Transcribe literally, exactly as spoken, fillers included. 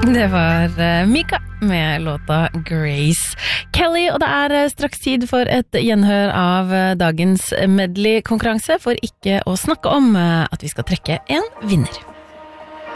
Det var Mika med låta Grace Kelly, og det er straks tid for et gjenhør av dagens medley-konkurranse, for ikke å snakke om at vi skal trekke en vinner.